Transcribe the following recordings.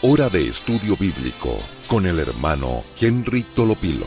Hora de Estudio Bíblico con el hermano Henry Tolopilo.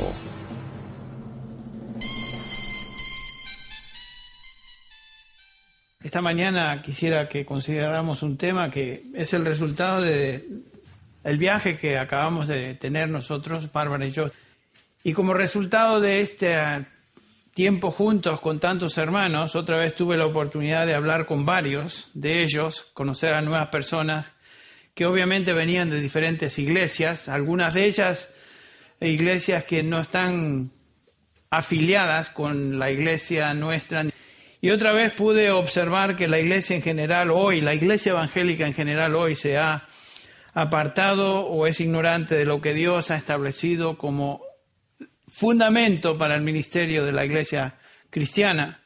Esta mañana quisiera que consideráramos un tema que es el resultado del viaje que acabamos de tener nosotros, Bárbara y yo. Y como resultado de este tiempo juntos con tantos hermanos, otra vez tuve la oportunidad de hablar con varios de ellos, conocer a nuevas personas que obviamente venían de diferentes iglesias, algunas de ellas iglesias que no están afiliadas con la iglesia nuestra. Y otra vez pude observar que la iglesia en general hoy, la iglesia evangélica en general hoy se ha apartado o es ignorante de lo que Dios ha establecido como fundamento para el ministerio de la iglesia cristiana.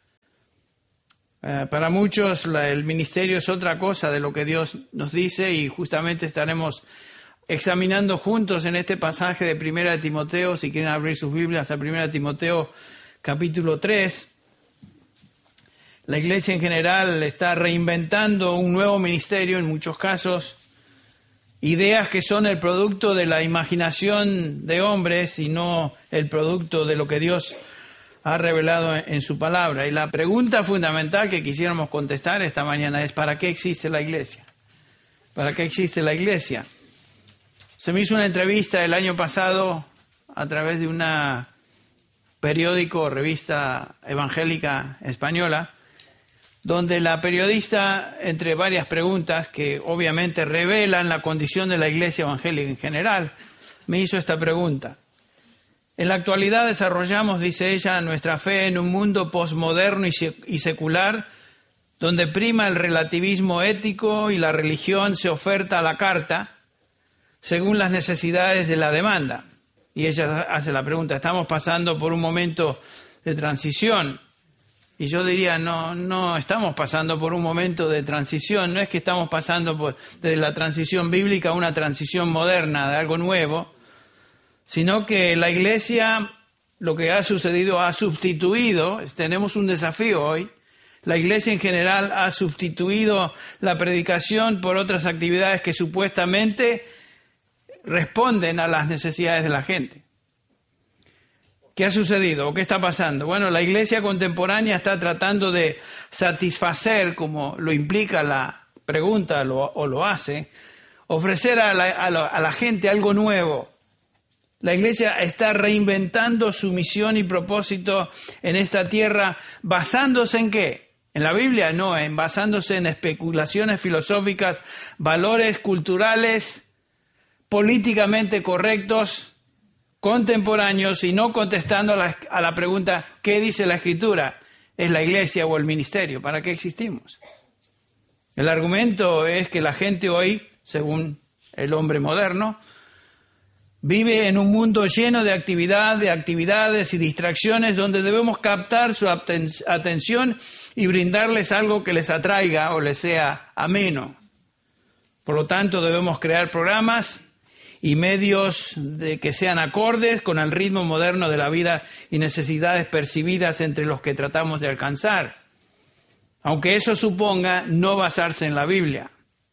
Para muchos el ministerio es otra cosa de lo que Dios nos dice y justamente estaremos examinando juntos en este pasaje de 1 Timoteo, si quieren abrir sus Biblias a 1 Timoteo capítulo 3. La iglesia en general está reinventando un nuevo ministerio en muchos casos, ideas que son el producto de la imaginación de hombres y no el producto de lo que Dios ha revelado en su palabra. Y la pregunta fundamental que quisiéramos contestar esta mañana es: ¿para qué existe la iglesia? ¿Para qué existe la iglesia? Se me hizo una entrevista el año pasado a través de una periódico o revista evangélica española, donde la periodista, entre varias preguntas que obviamente revelan la condición de la iglesia evangélica en general, me hizo esta pregunta. En la actualidad desarrollamos, dice ella, nuestra fe en un mundo posmoderno y secular, donde prima el relativismo ético y la religión se oferta a la carta, según las necesidades de la demanda. Y ella hace la pregunta: ¿estamos pasando por un momento de transición? Y yo diría, no estamos pasando por un momento de transición, no es que estamos pasando desde la transición bíblica a una transición moderna, de algo nuevo, sino que la iglesia, lo que ha sucedido, ha sustituido, tenemos un desafío hoy, la iglesia en general ha sustituido la predicación por otras actividades que supuestamente responden a las necesidades de la gente. ¿Qué ha sucedido o qué está pasando? Bueno, la iglesia contemporánea está tratando de satisfacer, como lo implica la pregunta o lo hace, ofrecer a la gente algo nuevo. La iglesia está reinventando su misión y propósito en esta tierra, basándose ¿en qué? En la Biblia no, basándose en especulaciones filosóficas, valores culturales, políticamente correctos, contemporáneos, y no contestando a la pregunta ¿qué dice la Escritura? ¿Es la iglesia o el ministerio? ¿Para qué existimos? El argumento es que la gente hoy, según el hombre moderno, vive en un mundo lleno de actividades y distracciones donde debemos captar su atención y brindarles algo que les atraiga o les sea ameno. Por lo tanto, debemos crear programas y medios que sean acordes con el ritmo moderno de la vida y necesidades percibidas entre los que tratamos de alcanzar, aunque eso suponga no basarse en la Biblia.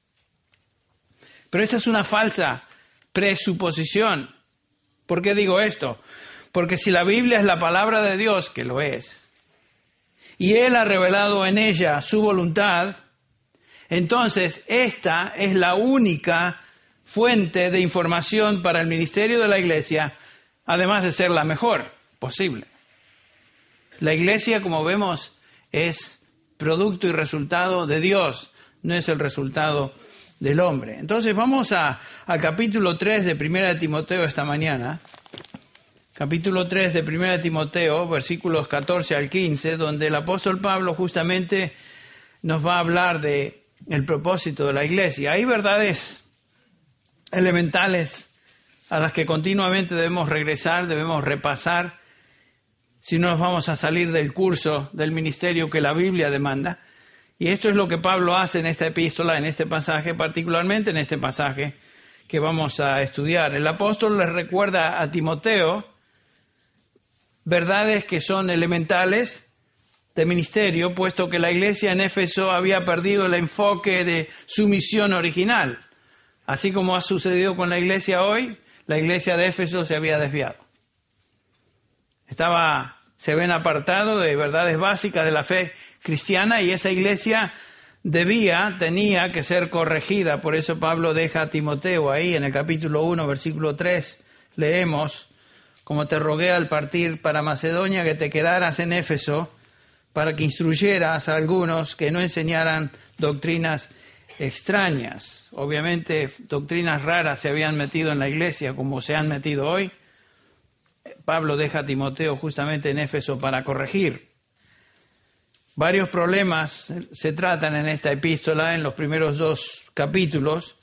Pero esta es una falsa presuposición. ¿Por qué digo esto? Porque si la Biblia es la palabra de Dios, que lo es, y Él ha revelado en ella su voluntad, entonces esta es la única fuente de información para el ministerio de la iglesia, además de ser la mejor posible. La iglesia, como vemos, es producto y resultado de Dios, no es el resultado del hombre. Entonces vamos al capítulo 3 de 1 Timoteo esta mañana. Capítulo 3 de 1 Timoteo, versículos 14 al 15, donde el apóstol Pablo justamente nos va a hablar de el propósito de la iglesia. Hay verdades elementales a las que continuamente debemos regresar, debemos repasar, si no nos vamos a salir del curso del ministerio que la Biblia demanda. Y esto es lo que Pablo hace en esta epístola, en este pasaje, particularmente en este pasaje que vamos a estudiar. El apóstol les recuerda a Timoteo verdades que son elementales de ministerio, puesto que la iglesia en Éfeso había perdido el enfoque de su misión original. Así como ha sucedido con la iglesia hoy, la iglesia de Éfeso se había desviado. Se habían apartado de verdades básicas de la fe cristiana y esa iglesia tenía que ser corregida. Por eso Pablo deja a Timoteo ahí en el capítulo 1, versículo 3. Leemos: como te rogué al partir para Macedonia que te quedaras en Éfeso para que instruyeras a algunos que no enseñaran doctrinas extrañas. Obviamente doctrinas raras se habían metido en la iglesia como se han metido hoy. Pablo deja a Timoteo justamente en Éfeso para corregir. Varios problemas se tratan en esta epístola, en los primeros 2 capítulos,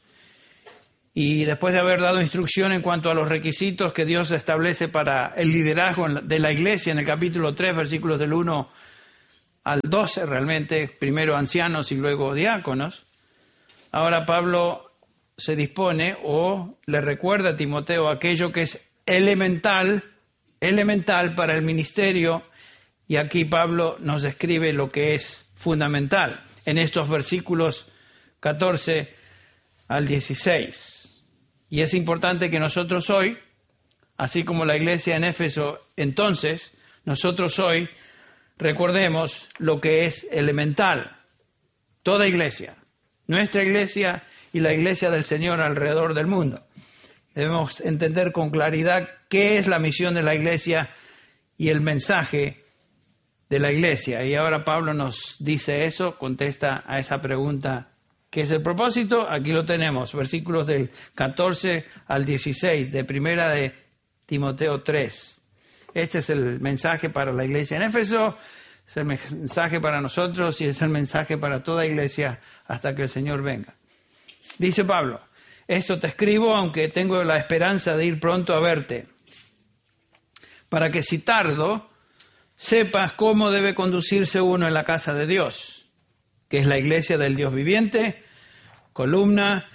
y después de haber dado instrucción en cuanto a los requisitos que Dios establece para el liderazgo de la iglesia, en el capítulo 3, versículos del 1 al 12 realmente, primero ancianos y luego diáconos, ahora Pablo se dispone o le recuerda a Timoteo aquello que es elemental para el ministerio. Y aquí Pablo nos describe lo que es fundamental en estos versículos 14 al 16. Y es importante que nosotros hoy, así como la iglesia en Éfeso entonces, nosotros hoy recordemos lo que es elemental. Toda iglesia, nuestra iglesia y la iglesia del Señor alrededor del mundo. Debemos entender con claridad qué es la misión de la iglesia y el mensaje de la iglesia. Y ahora Pablo nos dice eso, contesta a esa pregunta: ¿qué es el propósito? Aquí lo tenemos, versículos del 14 al 16 de primera de Timoteo 3. Este es el mensaje para la iglesia en Éfeso, es el mensaje para nosotros y es el mensaje para toda iglesia hasta que el Señor venga. Dice Pablo: esto te escribo aunque tengo la esperanza de ir pronto a verte, para que si tardo, sepas cómo debe conducirse uno en la casa de Dios, que es la iglesia del Dios viviente, columna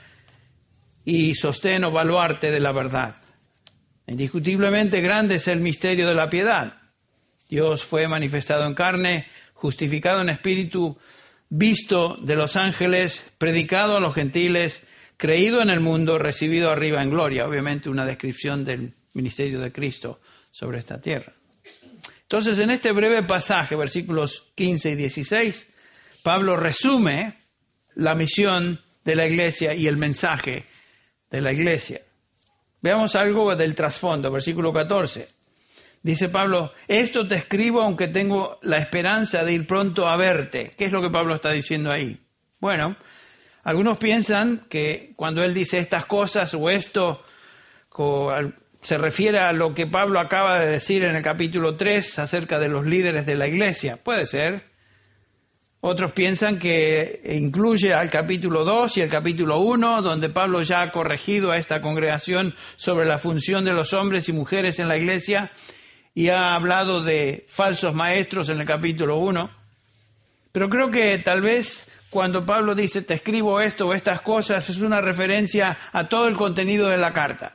y sostén o baluarte de la verdad. Indiscutiblemente grande es el misterio de la piedad. Dios fue manifestado en carne, justificado en espíritu, visto de los ángeles, predicado a los gentiles, creído en el mundo, recibido arriba en gloria. Obviamente una descripción del ministerio de Cristo sobre esta tierra. Entonces, en este breve pasaje, versículos 15 y 16, Pablo resume la misión de la iglesia y el mensaje de la iglesia. Veamos algo del trasfondo, versículo 14. Dice Pablo: esto te escribo aunque tengo la esperanza de ir pronto a verte. ¿Qué es lo que Pablo está diciendo ahí? Bueno, algunos piensan que cuando él dice estas cosas o esto, se refiere a lo que Pablo acaba de decir en el capítulo 3 acerca de los líderes de la iglesia. Puede ser. Otros piensan que incluye al capítulo 2 y el capítulo 1, donde Pablo ya ha corregido a esta congregación sobre la función de los hombres y mujeres en la iglesia y ha hablado de falsos maestros en el capítulo 1. Pero creo que tal vez cuando Pablo dice te escribo esto o estas cosas es una referencia a todo el contenido de la carta.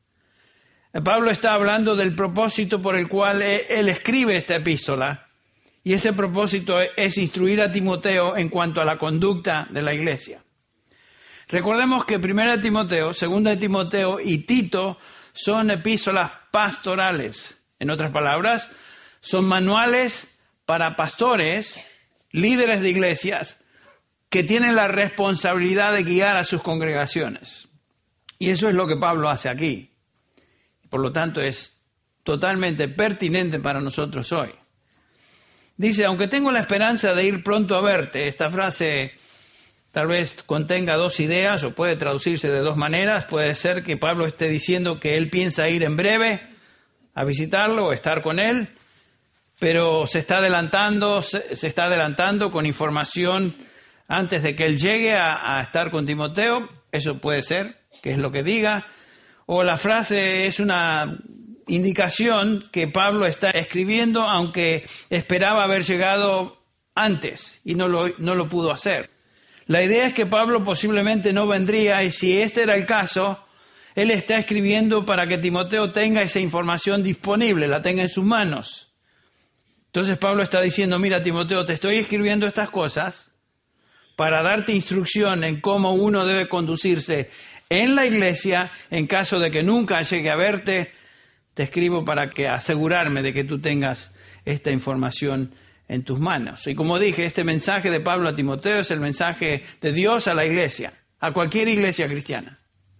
Pablo está hablando del propósito por el cual él escribe esta epístola, y ese propósito es instruir a Timoteo en cuanto a la conducta de la iglesia. Recordemos que 1 Timoteo, 2 Timoteo y Tito son epístolas pastorales. En otras palabras, son manuales para pastores, líderes de iglesias, que tienen la responsabilidad de guiar a sus congregaciones. Y eso es lo que Pablo hace aquí. Por lo tanto, es totalmente pertinente para nosotros hoy. Dice, aunque tengo la esperanza de ir pronto a verte, esta frase tal vez contenga 2 ideas o puede traducirse de 2 maneras. Puede ser que Pablo esté diciendo que él piensa ir en breve a visitarlo o estar con él, pero se está adelantando con información antes de que él llegue a estar con Timoteo. Eso puede ser, que es lo que diga. O la frase es una indicación que Pablo está escribiendo, aunque esperaba haber llegado antes y no lo pudo hacer. La idea es que Pablo posiblemente no vendría, y si este era el caso, él está escribiendo para que Timoteo tenga esa información disponible, la tenga en sus manos. Entonces Pablo está diciendo, mira Timoteo, te estoy escribiendo estas cosas para darte instrucción en cómo uno debe conducirse en la iglesia en caso de que nunca llegue a verte. Te escribo para que asegurarme de que tú tengas esta información en tus manos. Y como dije, este mensaje de Pablo a Timoteo es el mensaje de Dios a la iglesia, a cualquier iglesia cristiana.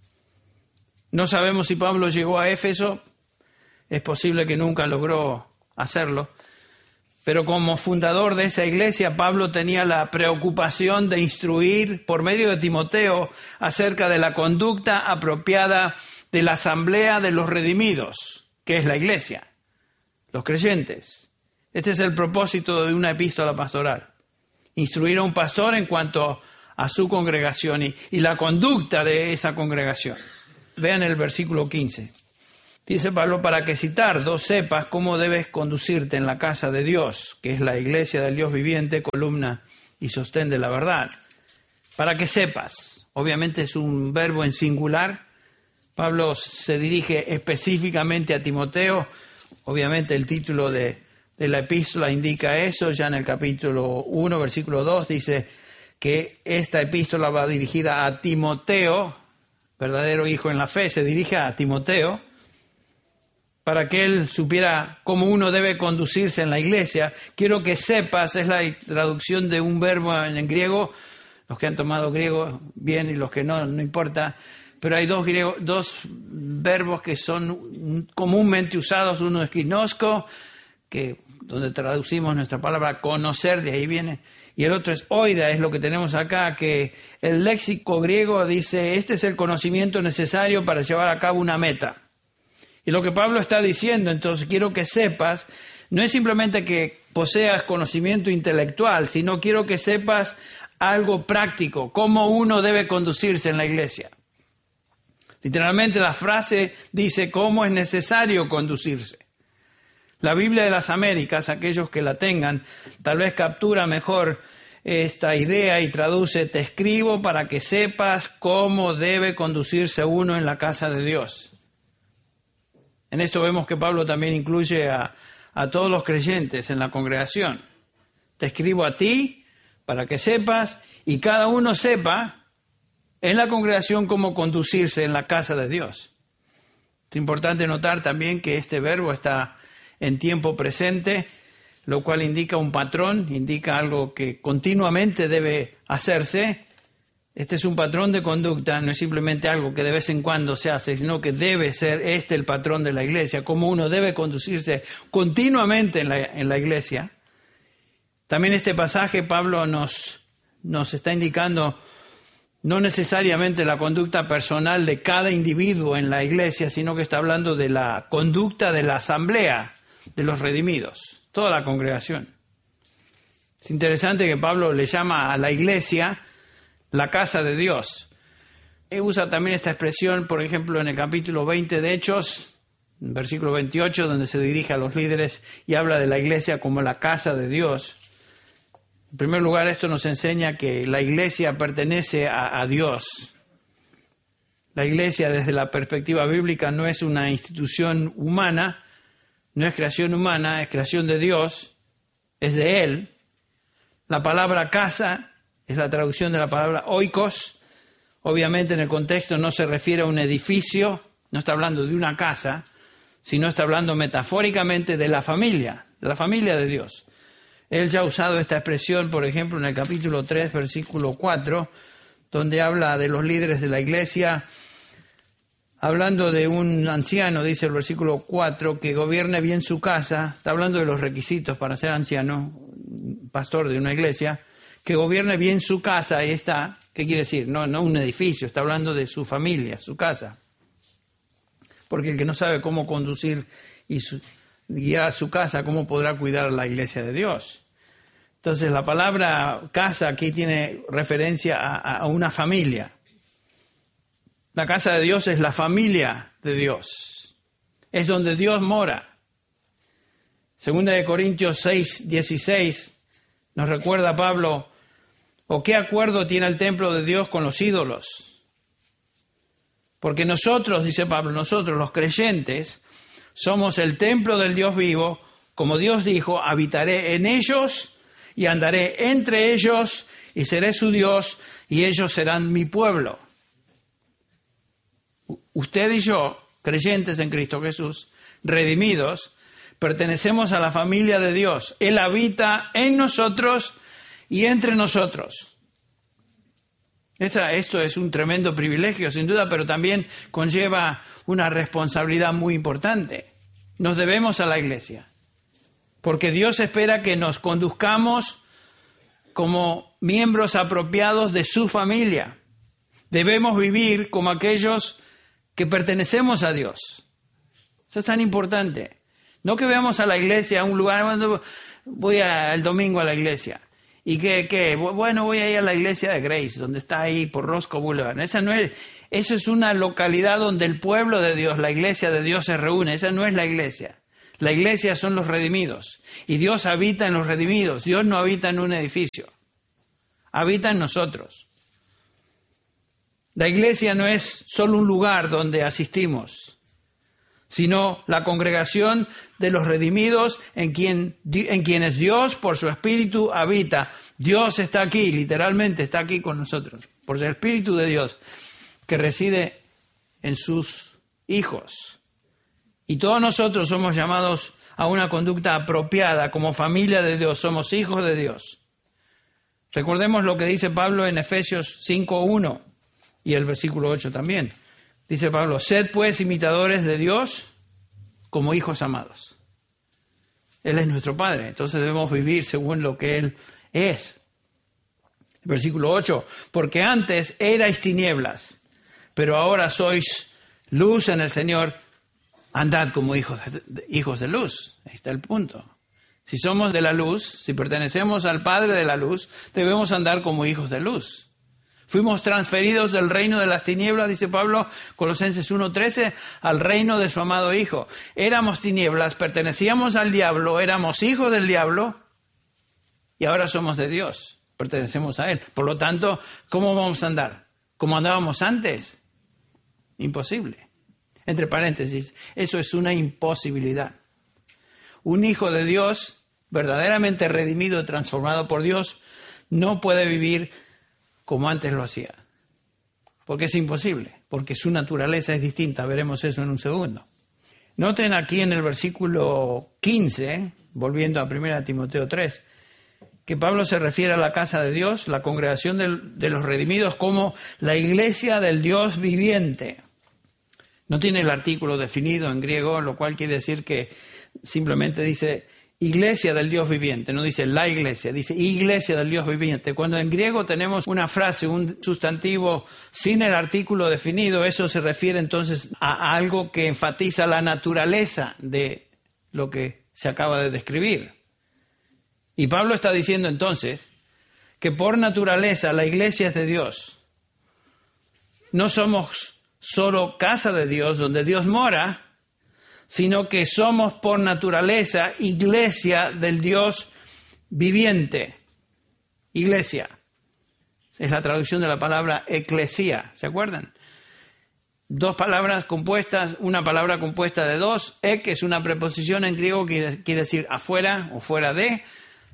No sabemos si Pablo llegó a Éfeso, es posible que nunca logró hacerlo, pero como fundador de esa iglesia, Pablo tenía la preocupación de instruir por medio de Timoteo acerca de la conducta apropiada de la asamblea de los redimidos, que es la iglesia, los creyentes. Este es el propósito de una epístola pastoral, instruir a un pastor en cuanto a su congregación y la conducta de esa congregación. Vean el versículo 15. Dice Pablo, para que si tardo sepas cómo debes conducirte en la casa de Dios, que es la iglesia del Dios viviente, columna y sostén de la verdad. Para que sepas, obviamente es un verbo en singular. Pablo se dirige específicamente a Timoteo. Obviamente el título de la epístola indica eso. Ya en el capítulo 1, versículo 2, dice que esta epístola va dirigida a Timoteo, verdadero hijo en la fe, se dirige a Timoteo, para que él supiera cómo uno debe conducirse en la iglesia. Quiero que sepas, es la traducción de un verbo en griego, los que han tomado griego bien y los que no importa, pero hay dos verbos que son comúnmente usados. Uno es ginosko, que donde traducimos nuestra palabra conocer, de ahí viene, y el otro es oida, es lo que tenemos acá, que el léxico griego dice, este es el conocimiento necesario para llevar a cabo una meta. Y lo que Pablo está diciendo, entonces, quiero que sepas, no es simplemente que poseas conocimiento intelectual, sino quiero que sepas algo práctico, cómo uno debe conducirse en la iglesia. Literalmente la frase dice cómo es necesario conducirse. La Biblia de las Américas, aquellos que la tengan, tal vez captura mejor esta idea y traduce, te escribo para que sepas cómo debe conducirse uno en la casa de Dios. En esto vemos que Pablo también incluye a todos los creyentes en la congregación. Te escribo a ti para que sepas y cada uno sepa en la congregación cómo conducirse en la casa de Dios. Es importante notar también que este verbo está en tiempo presente, lo cual indica un patrón, indica algo que continuamente debe hacerse. Este es un patrón de conducta, no es simplemente algo que de vez en cuando se hace, sino que debe ser el patrón de la iglesia, cómo uno debe conducirse continuamente en la iglesia. También este pasaje Pablo nos está indicando no necesariamente la conducta personal de cada individuo en la iglesia, sino que está hablando de la conducta de la asamblea de los redimidos, toda la congregación. Es interesante que Pablo le llama a la iglesia la casa de Dios. Usa también esta expresión, por ejemplo, en el capítulo 20 de Hechos, versículo 28, donde se dirige a los líderes y habla de la iglesia como la casa de Dios. En primer lugar, esto nos enseña que la iglesia pertenece a Dios. La iglesia, desde la perspectiva bíblica, no es una institución humana, no es creación humana, es creación de Dios, es de Él. La palabra casa es la traducción de la palabra oikos. Obviamente en el contexto no se refiere a un edificio, no está hablando de una casa, sino está hablando metafóricamente de la familia de Dios. Él ya ha usado esta expresión, por ejemplo, en el capítulo 3, versículo 4, donde habla de los líderes de la iglesia, hablando de un anciano, dice el versículo 4, que gobierne bien su casa. Está hablando de los requisitos para ser anciano, pastor de una iglesia, que gobierne bien su casa. Ahí está. ¿Qué quiere decir? No un edificio, está hablando de su familia, su casa. Porque el que no sabe cómo conducir y guiar su casa, ¿cómo podrá cuidar la iglesia de Dios? Entonces la palabra casa aquí tiene referencia a una familia. La casa de Dios es la familia de Dios. Es donde Dios mora. Segunda de Corintios 6, 16 nos recuerda Pablo, ¿o qué acuerdo tiene el templo de Dios con los ídolos? Porque nosotros, dice Pablo, nosotros los creyentes, somos el templo del Dios vivo, como Dios dijo, habitaré en ellos y andaré entre ellos y seré su Dios, y ellos serán mi pueblo. Usted y yo, creyentes en Cristo Jesús, redimidos, pertenecemos a la familia de Dios. Él habita en nosotros y entre nosotros. Esto es un tremendo privilegio, sin duda, pero también conlleva una responsabilidad muy importante. Nos debemos a la iglesia, porque Dios espera que nos conduzcamos como miembros apropiados de su familia. Debemos vivir como aquellos que pertenecemos a Dios. Eso es tan importante. No que veamos a la iglesia, a un lugar, voy el domingo a la iglesia. ¿Y qué? Bueno, voy a ir a la iglesia de Grace, donde está ahí por Roscoe Boulevard. Eso es una localidad donde el pueblo de Dios, la iglesia de Dios se reúne. Esa no es la iglesia. La iglesia son los redimidos. Y Dios habita en los redimidos. Dios no habita en un edificio. Habita en nosotros. La iglesia no es solo un lugar donde asistimos, sino la congregación de los redimidos en quienes Dios por su Espíritu habita. Dios está aquí, literalmente está aquí con nosotros, por el Espíritu de Dios que reside en sus hijos. Y todos nosotros somos llamados a una conducta apropiada como familia de Dios, somos hijos de Dios. Recordemos lo que dice Pablo en Efesios 5:1 y el versículo 8 también. Dice Pablo, sed pues imitadores de Dios como hijos amados. Él es nuestro Padre, entonces debemos vivir según lo que Él es. Versículo 8, porque antes erais tinieblas, pero ahora sois luz en el Señor, andad como hijos de luz. Ahí está el punto. Si somos de la luz, si pertenecemos al Padre de la luz, debemos andar como hijos de luz. Fuimos transferidos del reino de las tinieblas, dice Pablo, Colosenses 1:13, al reino de su amado Hijo. Éramos tinieblas, pertenecíamos al diablo, éramos hijos del diablo y ahora somos de Dios, pertenecemos a Él. Por lo tanto, ¿cómo vamos a andar? ¿Cómo andábamos antes? Imposible. Entre paréntesis, eso es una imposibilidad. Un hijo de Dios, verdaderamente redimido y transformado por Dios, no puede vivir como antes lo hacía. Porque es imposible, porque su naturaleza es distinta. Veremos eso en un segundo. Noten aquí en el versículo 15, volviendo a 1 Timoteo 3, que Pablo se refiere a la casa de Dios, la congregación de los redimidos, como la iglesia del Dios viviente. No tiene el artículo definido en griego, lo cual quiere decir que simplemente dice iglesia del Dios viviente, no dice la iglesia, dice iglesia del Dios viviente. Cuando en griego tenemos una frase, un sustantivo sin el artículo definido, eso se refiere entonces a algo que enfatiza la naturaleza de lo que se acaba de describir. Y Pablo está diciendo entonces que por naturaleza la iglesia es de Dios. No somos solo casa de Dios, donde Dios mora, sino que somos por naturaleza iglesia del Dios viviente. Iglesia. Es la traducción de la palabra eclesía, ¿se acuerdan? Dos palabras compuestas, una palabra compuesta de dos. Ek es una preposición en griego que quiere decir afuera o fuera de.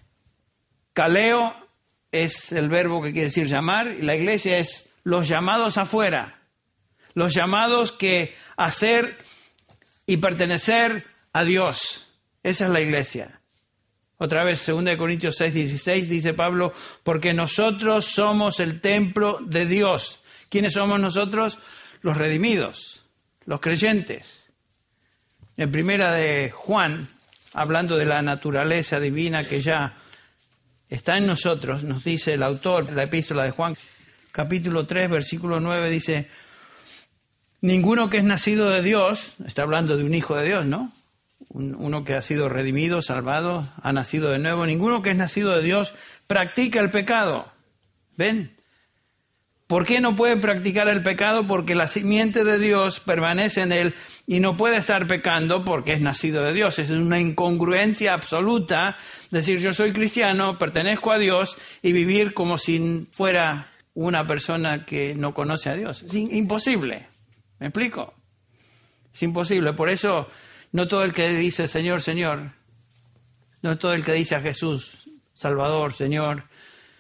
Kaleo es el verbo que quiere decir llamar. Y la iglesia es los llamados afuera. Los llamados que hacer y pertenecer a Dios. Esa es la iglesia. Otra vez, 2 Corintios 6:16 dice Pablo, porque nosotros somos el templo de Dios. ¿Quiénes somos nosotros? Los redimidos, los creyentes. En 1 de Juan, hablando de la naturaleza divina que ya está en nosotros, nos dice el autor de la epístola de Juan, capítulo 3, versículo 9, dice, ninguno que es nacido de Dios, está hablando de un hijo de Dios, ¿no? Uno que ha sido redimido, salvado, ha nacido de nuevo. Ninguno que es nacido de Dios practica el pecado. ¿Ven? ¿Por qué no puede practicar el pecado? Porque la simiente de Dios permanece en él y no puede estar pecando porque es nacido de Dios. Es una incongruencia absoluta decir yo soy cristiano, pertenezco a Dios y vivir como si fuera una persona que no conoce a Dios. Es imposible. ¿Me explico? Es imposible. Por eso no todo el que dice Señor, Señor, no todo el que dice a Jesús, Salvador, Señor,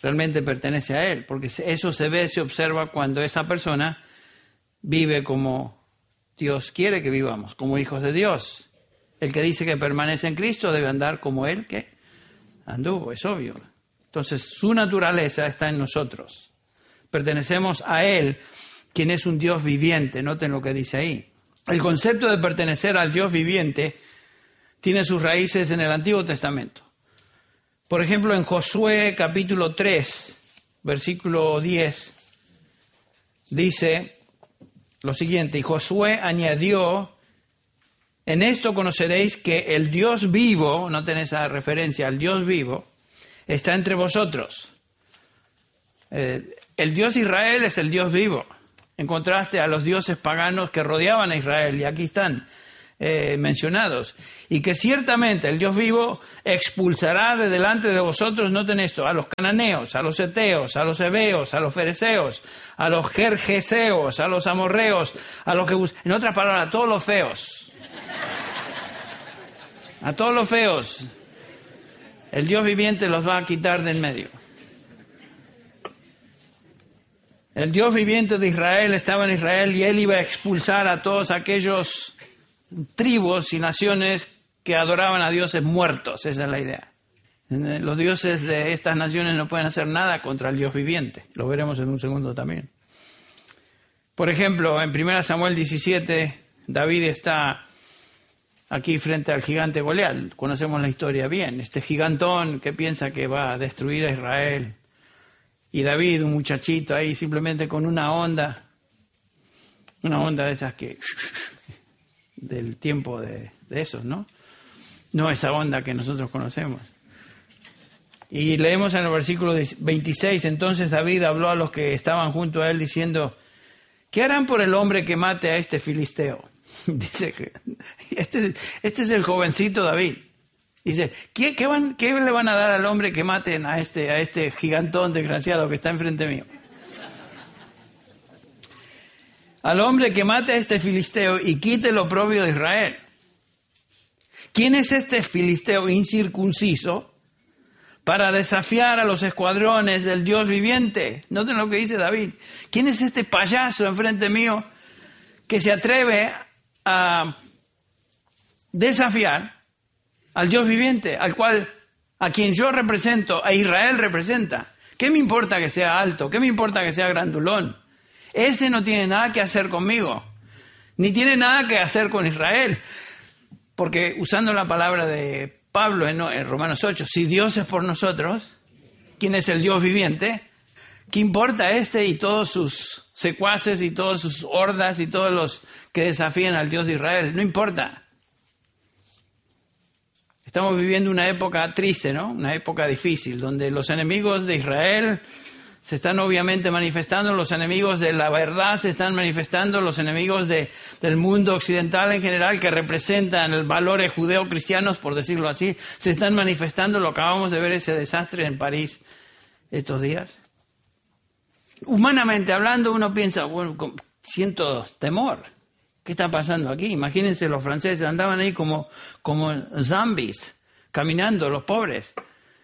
realmente pertenece a Él, porque eso se ve, se observa cuando esa persona vive como Dios quiere que vivamos, como hijos de Dios. El que dice que permanece en Cristo debe andar como Él que anduvo, es obvio. Entonces su naturaleza está en nosotros. Pertenecemos a Él, quien es un Dios viviente. Noten lo que dice ahí. El concepto de pertenecer al Dios viviente tiene sus raíces en el Antiguo Testamento. Por ejemplo, en Josué capítulo 3, versículo 10, dice lo siguiente: y Josué añadió, en esto conoceréis que el Dios vivo, noten esa referencia al Dios vivo, está entre vosotros. El Dios Israel es el Dios vivo, en contraste a los dioses paganos que rodeaban a Israel, y aquí están mencionados. Y que ciertamente el Dios vivo expulsará de delante de vosotros, noten esto, a los cananeos, a los heteos, a los heveos, a los fereceos, a los gergeseos, a los amorreos, a los que en otras palabras, a todos los feos. A todos los feos. El Dios viviente los va a quitar de en medio. El Dios viviente de Israel estaba en Israel y Él iba a expulsar a todos aquellos tribus y naciones que adoraban a dioses muertos. Esa es la idea. Los dioses de estas naciones no pueden hacer nada contra el Dios viviente. Lo veremos en un segundo también. Por ejemplo, en 1 Samuel 17, David está aquí frente al gigante Goliat. Conocemos la historia bien. Este gigantón que piensa que va a destruir a Israel. Y David, un muchachito ahí, simplemente con una onda de esas que... del tiempo de esos, ¿no? No esa onda que nosotros conocemos. Y leemos en el versículo 26, entonces David habló a los que estaban junto a él diciendo, ¿qué harán por el hombre que mate a este filisteo? Dice que este es el jovencito David. Dice, ¿qué le van a dar al hombre que maten a este gigantón desgraciado que está enfrente mío? Al hombre que mate a este filisteo y quite el oprobio de Israel. ¿Quién es este filisteo incircunciso para desafiar a los escuadrones del Dios viviente? Noten lo que dice David. ¿Quién es este payaso enfrente mío que se atreve a desafiar al Dios viviente, a quien yo represento, a Israel representa? ¿Qué me importa que sea alto? ¿Qué me importa que sea grandulón? Ese no tiene nada que hacer conmigo, ni tiene nada que hacer con Israel. Porque usando la palabra de Pablo en Romanos 8, si Dios es por nosotros, ¿quién es el Dios viviente? ¿Qué importa este y todos sus secuaces y todas sus hordas y todos los que desafían al Dios de Israel? No importa. Estamos viviendo una época triste, ¿no? Una época difícil, donde los enemigos de Israel se están obviamente manifestando, los enemigos de la verdad se están manifestando, los enemigos del mundo occidental en general, que representan los valores judeo-cristianos, por decirlo así, se están manifestando. Lo acabamos de ver, ese desastre en París estos días. Humanamente hablando, uno piensa, bueno, siento temor. ¿Qué está pasando aquí? Imagínense, los franceses andaban ahí como zombies, caminando, los pobres,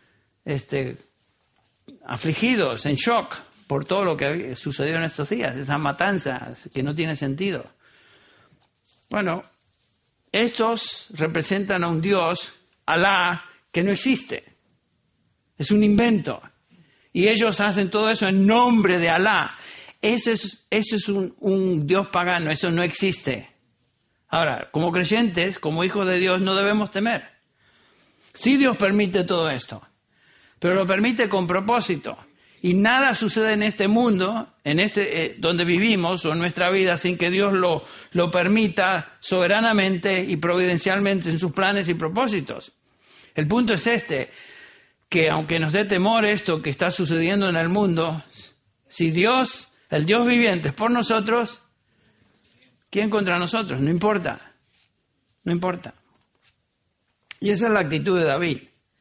afligidos, en shock por todo lo que sucedió en estos días, esa matanza que no tiene sentido. Bueno, estos representan a un Dios, Alá, que no existe. Es un invento. Y ellos hacen todo eso en nombre de Alá. Ese es un Dios pagano, eso no existe. Ahora, como creyentes, como hijos de Dios, no debemos temer. Sí, Dios permite todo esto, pero lo permite con propósito. Y nada sucede en este mundo, donde vivimos, o en nuestra vida, sin que Dios lo permita soberanamente y providencialmente en sus planes y propósitos. El punto es que aunque nos dé temor esto que está sucediendo en el mundo, si Dios, el Dios viviente, es por nosotros, ¿quién contra nosotros? No importa. No importa. Y esa es la actitud de David.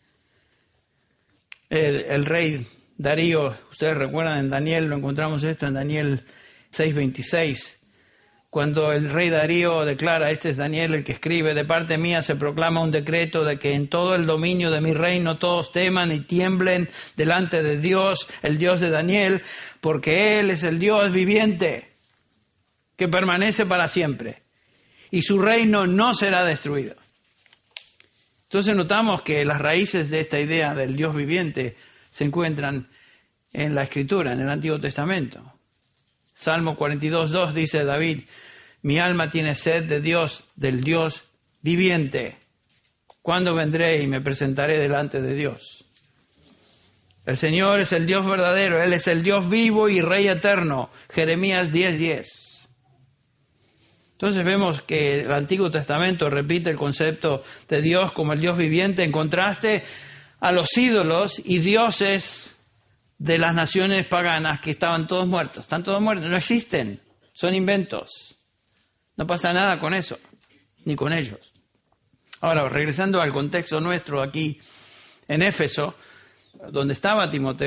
El rey Darío, ustedes recuerdan en Daniel, lo encontramos esto en Daniel 6:26. cuando el rey Darío declara, este es Daniel el que escribe, de parte mía se proclama un decreto de que en todo el dominio de mi reino todos teman y tiemblen delante de Dios, el Dios de Daniel, porque Él es el Dios viviente que permanece para siempre y su reino no será destruido. Entonces notamos que las raíces de esta idea del Dios viviente se encuentran en la Escritura, en el Antiguo Testamento. Salmo 42:2 dice David, mi alma tiene sed de Dios, del Dios viviente. ¿Cuándo vendré y me presentaré delante de Dios? El Señor es el Dios verdadero, Él es el Dios vivo y Rey eterno. Jeremías 10:10. Entonces vemos que el Antiguo Testamento repite el concepto de Dios como el Dios viviente en contraste a los ídolos y dioses de las naciones paganas que estaban todos muertos. Están todos muertos, no existen, son inventos. No pasa nada con eso, ni con ellos. Ahora, regresando al contexto nuestro aquí en Éfeso, donde estaba Timoteo,